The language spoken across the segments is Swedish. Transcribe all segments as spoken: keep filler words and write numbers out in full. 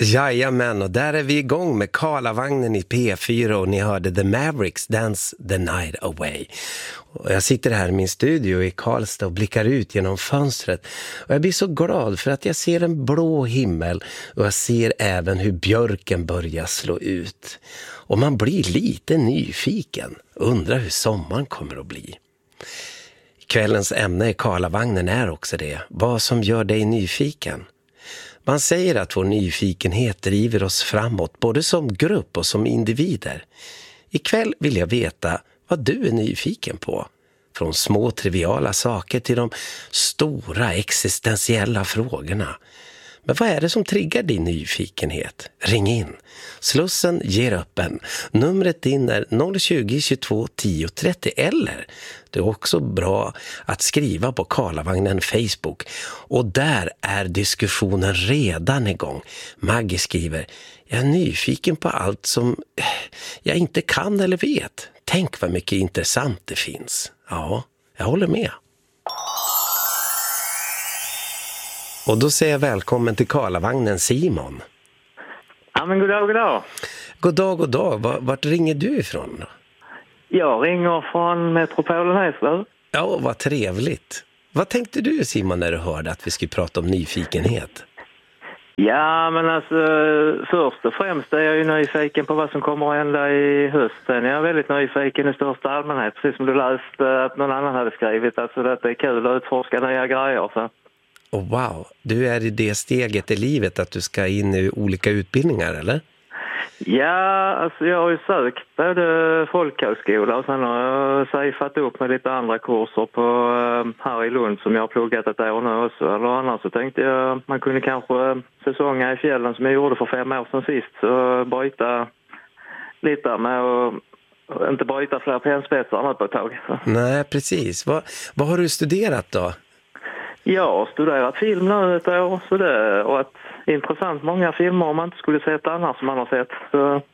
Jajamän, och där är vi igång med Karlavagnen i P fyra och ni hörde The Mavericks Dance the Night Away. Och jag sitter här i min studio i Karlstad och blickar ut genom fönstret. Och jag blir så glad för att jag ser en blå himmel och jag ser även hur björken börjar slå ut. Och man blir lite nyfiken, undrar hur sommaren kommer att bli. Kvällens ämne i Karlavagnen är också det, vad som gör dig nyfiken. Man säger att vår nyfikenhet driver oss framåt, både som grupp och som individer. Ikväll vill jag veta vad du är nyfiken på. Från små triviala saker till de stora existentiella frågorna. Men vad är det som triggar din nyfikenhet? Ring in. Slussen ger öppen. Numret in är noll tjugo, tjugotvå, tio, trettio eller det är också bra att skriva på Karlavagnen Facebook. Och där är diskussionen redan igång. Maggie skriver: jag är nyfiken på allt som jag inte kan eller vet. Tänk vad mycket intressant det finns. Ja, jag håller med. Och då säger jag välkommen till Karlavagnen, Simon. Ja, men god dag, god dag. God dag, god dag. Vart ringer du ifrån då? Jag ringer från Metropolen Eslöv. Ja, vad trevligt. Vad tänkte du, Simon, när du hörde att vi skulle prata om nyfikenhet? Ja, men alltså först och främst är jag ju nyfiken på vad som kommer att hända i hösten. Jag är väldigt nyfiken i största allmänhet, precis som du läste att någon annan hade skrivit. Alltså att det är kul att utforska nya grejer, så. Oh, wow, du är i det steget i livet att du ska in i olika utbildningar, eller? Ja, alltså jag har ju sökt både folkhögskola och sen har jag sejfat upp med lite andra kurser på här i Lund som jag har pluggat ett år nu också. Eller annars så tänkte jag man kunde kanske säsonga i fjällen som jag gjorde för fem år sedan sist, så byta lite med och inte byta fler pennspetsar nu på ett tag. Så. Nej, precis. Vad, vad har du studerat då? Jag har studerat film nu ett år, så det och ett intressant många filmer om man inte skulle sett annars som man har sett. Så.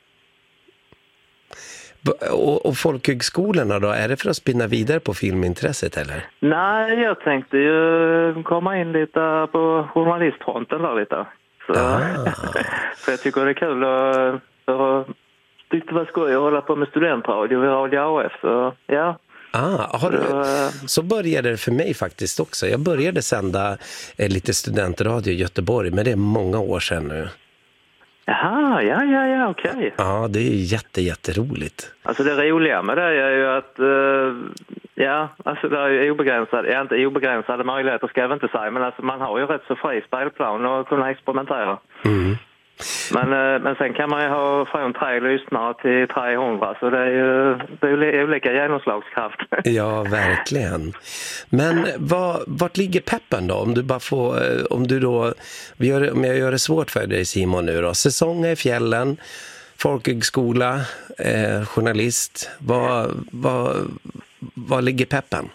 Och, och folkhögskolorna då, är det för att spinna vidare på filmintresset eller? Nej, jag tänkte ju komma in lite på journalistfronten där lite. Så, ah. för jag tycker det är kul att, för, tyckte det var skoj att hålla på med studentradio vid Radio A F, så ja. Ah, har du, så började det för mig faktiskt också. Jag började sända eh, lite studentradio i Göteborg, men det är många år sedan nu. Jaha, ja, ja, ja, okej. Okay. Ja, det är jätte, jätteroligt. Alltså det roliga med det är ju att, uh, ja, alltså det är ju obegränsade, ja, inte obegränsade möjligheter ska jag inte säga, men alltså man har ju rätt så fri spelplan och kunna experimentera. Mm. Men, men sen kan man ju ha från tre lyssnare till trehundra, så det är ju det är olika genomslagskraft. Ja, verkligen. Men vad, vart ligger peppen då? Om du bara får, om du då, vi gör, om jag gör det svårt för dig, Simon, nu då. Säsonger i fjällen, folkhögskola, eh, journalist. Vad, vad, vad ligger peppen?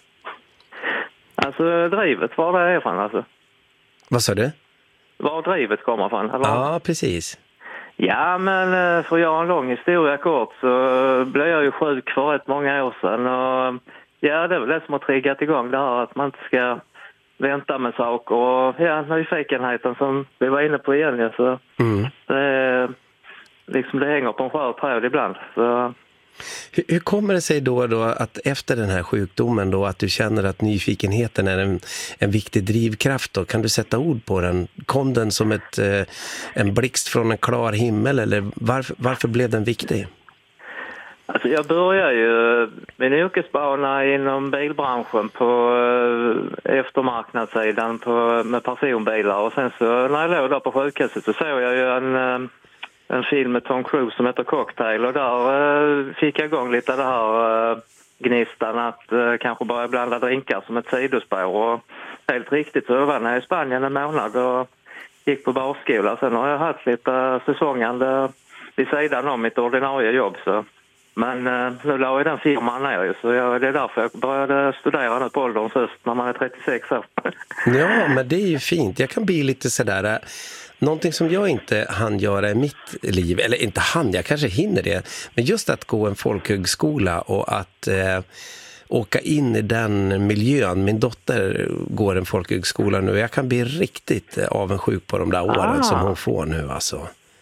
Alltså drivet, var det är från alltså. Vad sa du? Var drivet kommer från? Eller? Ja, precis. Ja, men för att göra en lång historia kort så blev jag ju sjuk för rätt många år sedan. Och ja, det är väl det som har triggat igång det här att man inte ska vänta med saker. Och ja, nyfikenheten som vi var inne på igen. Så mm. det, liksom det hänger på en skör tråd ibland. Så. Hur, hur kommer det sig då, då att efter den här sjukdomen då att du känner att nyfikenheten är en, en viktig drivkraft då? Kan du sätta ord på den? Kom den som ett, eh, en blixt från en klar himmel eller varför, varför blev den viktig? Alltså jag började ju min yrkesbana inom bilbranschen på eh, eftermarknadssidan på, med personbilar och sen så när jag låg där på sjukhuset så såg jag ju en... Eh, en film med Tom Cruise som heter Cocktail och där uh, fick jag igång lite det här uh, gnistan att uh, kanske bara blanda drinkar som ett sidospår och helt riktigt så var jag i Spanien en månad och gick på barskola. Sen har jag haft lite säsongande vid sidan om mitt ordinarie jobb så. Men uh, nu la jag den firman ner så jag, det är därför jag började studera nu på ålderns höst när man är trettiosex år. Ja, men det är ju fint. Jag kan bli lite sådär... Uh... Någonting som jag inte hann göra i mitt liv, eller inte hann, jag kanske hinner det, men just att gå en folkhögskola och att eh, åka in i den miljön. Min dotter går en folkhögskola nu och jag kan bli riktigt avundsjuk på de där åren ah. som hon får nu alltså.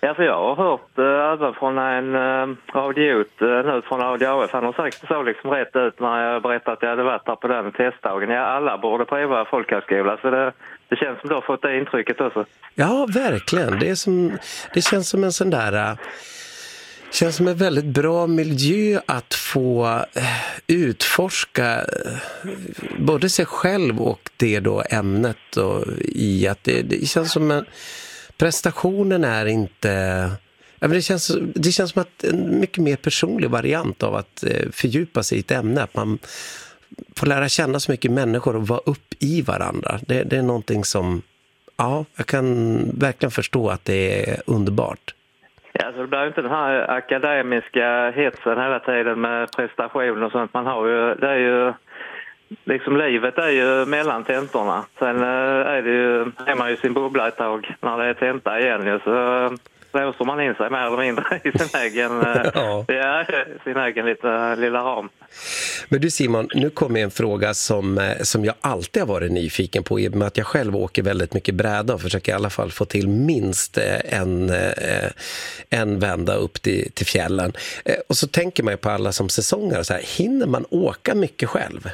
Ja, för jag har hört äh, även från en äh, radiot äh, nu från Radio A F. Han har sagt det så liksom rätt ut när jag berättade att jag hade varit där på den testdagen. Ja, alla borde pröva folkhögskola, så det, det känns som du har fått det intrycket också. Ja, verkligen. Det, är som, det känns som en sån där... Äh, känns som en väldigt bra miljö att få äh, utforska äh, både sig själv och det då ämnet och i att det, det känns som en... Prestationen är inte... Ja, men det, känns, det känns som att en mycket mer personlig variant av att eh, fördjupa sig i ett ämne. Att man får lära känna så mycket människor och vara upp i varandra. Det, det är någonting som... Ja, jag kan verkligen förstå att det är underbart. Ja, så det blir inte den här akademiska hetsen hela tiden med prestation och sånt. Man har ju... Det är ju... Liksom livet är ju mellan tentorna. Sen är det ju, är man ju sin bubbla ett tag när det är tenta igen ju, så låser man in sig mer eller mindre i sin egen, ja. Ja, sin egen lite, lilla ram. Men du Simon, nu kommer en fråga som, som jag alltid har varit nyfiken på, i och med att jag själv åker väldigt mycket bräda och försöker i alla fall få till minst en, en vända upp till, till fjällen. Och så tänker man ju på alla som säsonger så här, hinner man åka mycket själv?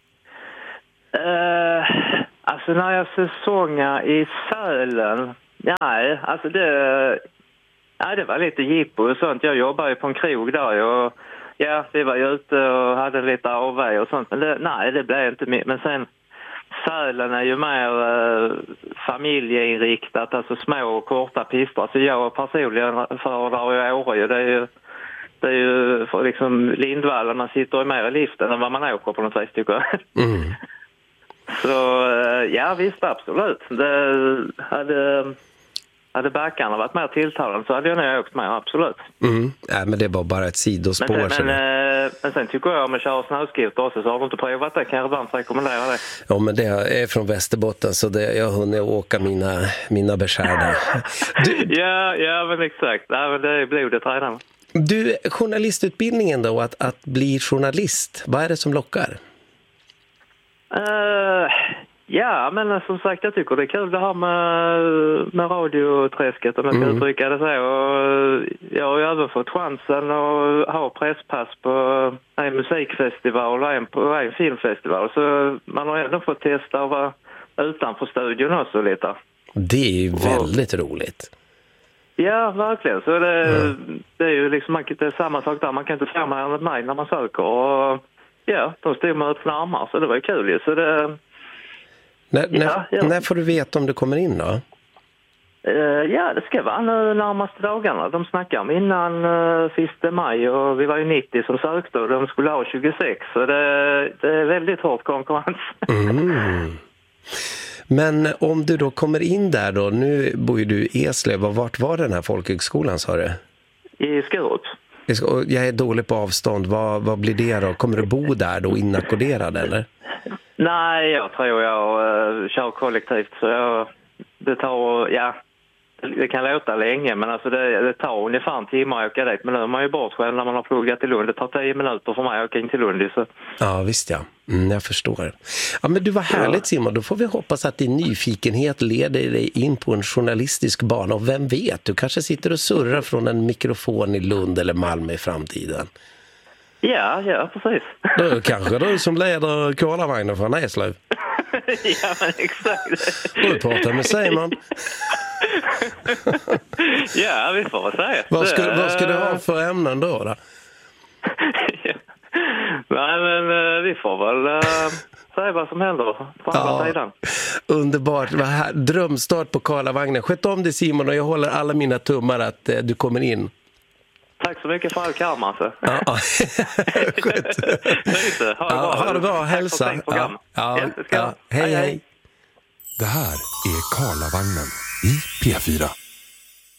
Uh, alltså när jag säsongar i Sälen, nej, alltså det, nej, det var lite jippo och sånt. Jag jobbar ju på en krog där och ja, vi var ju ute och hade lite avväg och sånt, men det, nej, det blev inte mycket. Men sen, Sälen är ju mer uh, familjeinriktat, alltså små och korta pister. Så jag personligen föredrar ju Åre, det är ju det är ju för liksom Lindvallen, man sitter ju mer i liften än vad man åker på något vis, tycker jag. Mm. Så ja, visst, absolut. Det hade, hade backarna varit mer tilltalande så hade jag nog åkt med, absolut. Mm. Nej, men det var bara ett sidospår. Men sen, men, men sen tycker jag om att köra snöskoter också, så har du inte provat det, kan jag varmt rekommendera det. Ja, men det är från Västerbotten, så det, jag har hunnit åka mina, mina beskärda. Du... ja, ja, men exakt. Ja, men det är blodet redan. Du, journalistutbildningen då, att, att bli journalist, vad är det som lockar? Uh, ja, men som sagt, jag tycker det är kul det här med, med radioträsket, om jag ska mm. uttrycka det så. Och jag har ju även fått chansen att ha presspass på en musikfestival och en, på en filmfestival. Så man har ändå fått testa att vara utanför studion också lite. Det är ju väldigt och, roligt. Ja, verkligen. Så det, mm. det är ju liksom det är samma sak där. Man kan inte få mer än mig när man söker. Och ja, de stod med öppna armar, så det var ju kul ju. Så det, när, när, ja, ja. när får du veta om du kommer in då? Uh, ja, det ska vara nu närmaste dagarna. De snackar om innan uh, sista maj och vi var ju nittio som sökte och de skulle ha tjugosex. Så det, det är väldigt hård konkurrens. Mm. Men om du då kommer in där då, nu bor ju du i Eslöv, och vart var den här folkhögskolan, sa du? I Skurup. Jag är dålig på avstånd, vad, vad blir det då? Kommer du bo där då inackorderad eller? Nej, jag tror jag uh, kör kollektivt, så jag, det tar, ja, det kan låta länge, men alltså det, det tar ungefär en timme att åka dit. Men nu är man ju bort själv när man har pluggat till Lund. Det tar tio minuter för mig att åka in till Lund. Så. Ja, visst ja. Mm, jag förstår. Ja, men du var härligt Simon. Då får vi hoppas att din nyfikenhet leder dig in på en journalistisk bana. Och vem vet, du kanske sitter och surrar från en mikrofon i Lund eller Malmö i framtiden. Ja, ja, precis. Då kanske du som leder Karlavagnen från Eslöv. Ja, men exakt. Du pratar med Simon. Ja, vi får väl säga. Vad ska, vad ska du ha för ämnen då? då? Ja. Nej, men vi får väl uh, säga vad som händer på andra ja, sidan. Underbart. Vad här, drömstart på Karlavagnen. Sköt om dig Simon, och jag håller alla mina tummar att uh, du kommer in. Tack så mycket för all karma alltså. Ja, ja. Skönt. Ha det bra. Ja, ha det bra. Hälsa. Ja, ja, ja. Hej, hej. Det här är Karlavagnen i P fyra.